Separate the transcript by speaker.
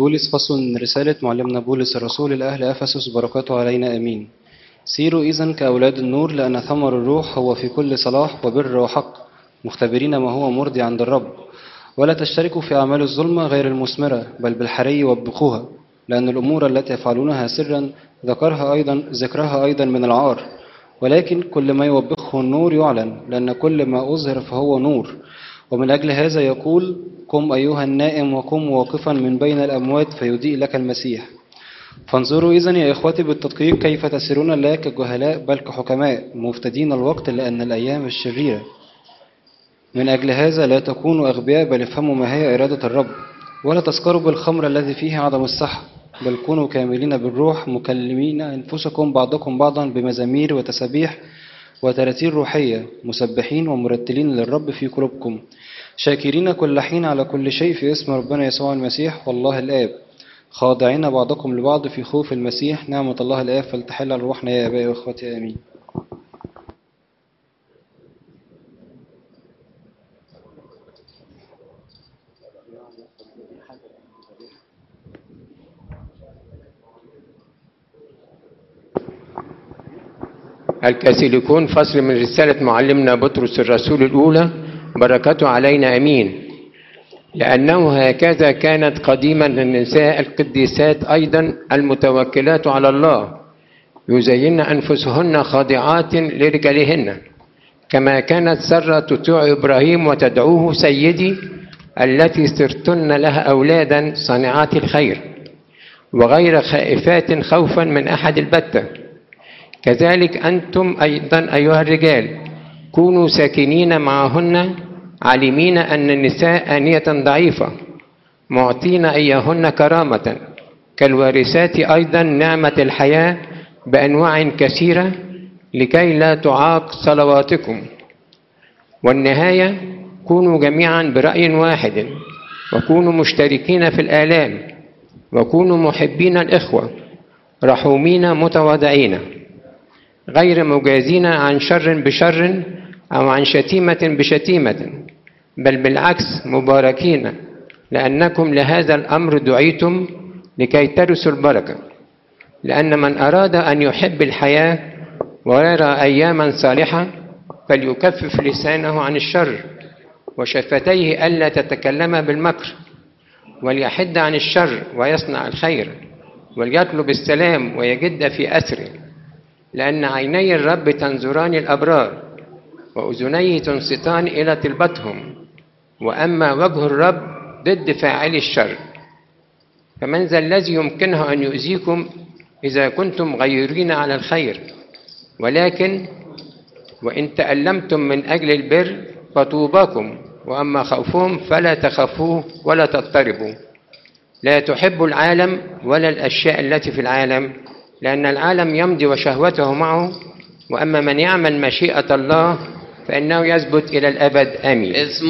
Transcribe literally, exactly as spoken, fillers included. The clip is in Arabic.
Speaker 1: بولس. فصل من رسالة معلمنا بولس الرسول لأهل أفسس، بركاته علينا آمين. سيروا إذن كأولاد النور، لأن ثمر الروح هو في كل صلاح وبر وحق، مختبرين ما هو مرضي عند الرب. ولا تشتركوا في أعمال الظلمة غير المثمرة، بل بالحري وبخوها، لأن الأمور التي يفعلونها سرا ذكرها أيضا ذكرها أيضا من العار. ولكن كل ما يوبخه النور يعلن، لأن كل ما أظهر فهو نور. ومن أجل هذا يقول: قم أيها النائم وقم واقفا من بين الأموات فيضيء لك المسيح. فانظروا إذن يا إخوتي بالتدقيق كيف تسيرون، لا كجهلاء بل كحكماء، مفتدين الوقت لأن الأيام الشريرة. من أجل هذا لا تكونوا أغبياء، بل افهموا ما هي إرادة الرب. ولا تسكروا بالخمر الذي فيه عدم الصحة، بل كونوا كاملين بالروح، مكلمين أنفسكم بعضكم بعضا بمزامير وتسابيح وتراتيل روحية، مسبحين ومرتلين للرب في قلوبكم، شاكرين كل حين على كل شيء في اسم ربنا يسوع المسيح والله الآب، خاضعين بعضكم لبعض في خوف المسيح. نعمة الله الآب فلتحل على روحنا يا آبائي وإخوتي، آمين.
Speaker 2: الكاثوليكون، فصل من رسالة معلمنا بطرس الرسول الأولى، بركاته علينا أمين. لأنه هكذا كانت قديما النساء القديسات أيضا المتوكلات على الله، يزين أنفسهن خاضعات لرجالهن، كما كانت سارة تطيع إبراهيم وتدعوه سيدي، التي صرتن لها أولادا صانعات الخير، وغير خائفات خوفا من أحد البتة. كذلك أنتم أيضا أيها الرجال كونوا ساكنين معهن، عالمين أن النساء آنية ضعيفة، معطين إياهن كرامة، كالوارثات أيضا نعمة الحياة بأنواع كثيرة، لكي لا تعاق صلواتكم. والنهاية كونوا جميعا برأي واحد، وكونوا مشتركين في الآلام، وكونوا محبين الإخوة، رحومين متواضعين، غير مجازين عن شر بشر أو عن شتيمة بشتيمة، بل بالعكس مباركين، لأنكم لهذا الأمر دعيتم لكي ترثوا البركة. لأن من أراد أن يحب الحياة ويرى أياما صالحة فليكفف لسانه عن الشر، وشفتيه ألا تتكلم بالمكر، وليحد عن الشر ويصنع الخير، وليطلب السلام ويجد في أثره. لأن عيني الرب تنظران الأبرار، وأذنيه تنصتان إلى طلبتهم، وأما وجه الرب ضد فاعل الشر. فمن ذا الذي يمكنه أن يؤذيكم إذا كنتم غيرين على الخير؟ ولكن وإن تألمتم من أجل البر فطوباكم، وأما خوفهم فلا تخافوه ولا تضطربوا. لا تحبوا العالم ولا الأشياء التي في العالم، لأن العالم يمضي وشهوته معه، وأما من يعمل مشيئة الله فإنه يثبت إلى الأبد. آمين.